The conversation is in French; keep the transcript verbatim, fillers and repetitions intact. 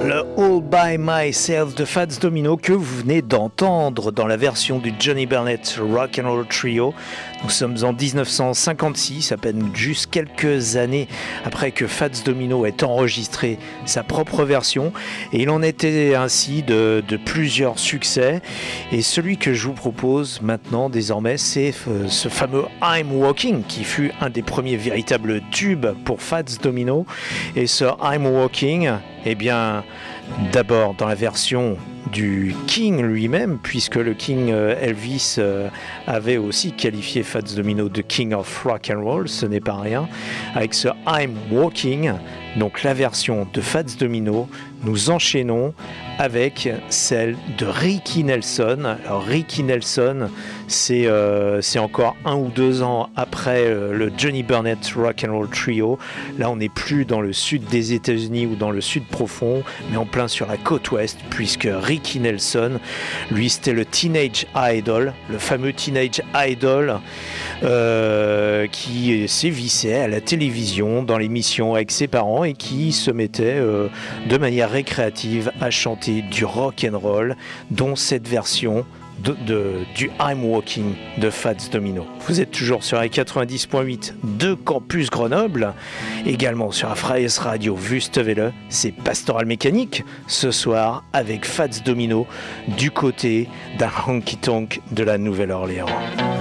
Le All By Myself de Fats Domino que vous venez d'entendre dans la version du Johnny Burnett Rock and Roll Trio. Nous sommes en dix-neuf cent cinquante-six, à peine juste quelques années après que Fats Domino ait enregistré sa propre version, et il en était ainsi de, de plusieurs succès. Et celui que je vous propose maintenant désormais, c'est ce fameux I'm Walking qui fut un des premiers véritables tubes pour Fats Domino. Et ce I'm Walking, eh bien, d'abord dans la version du King lui-même, puisque le King Elvis avait aussi qualifié Fats Domino de King of Rock and Roll, ce n'est pas rien. Avec ce I'm Walking, donc la version de Fats Domino, nous enchaînons avec celle de Ricky Nelson. Alors Ricky Nelson, c'est, euh, c'est encore un ou deux ans après euh, le Johnny Burnett Rock and Roll Trio. Là, on n'est plus dans le sud des États-Unis ou dans le sud profond, mais en plein sur la côte ouest, puisque Ricky Nelson, lui, c'était le Teenage Idol, le fameux Teenage Idol euh, qui sévissait à la télévision dans l'émission avec ses parents et qui se mettait euh, de manière récréative à chanter du rock and roll, dont cette version de, de, du I'm Walking de Fats Domino. Vous êtes toujours sur la quatre-vingt-dix point huit de Campus Grenoble, également sur la Freies Radio Wüstewelle. C'est Pastoral Mécanique ce soir avec Fats Domino du côté d'un honky tonk de la Nouvelle-Orléans.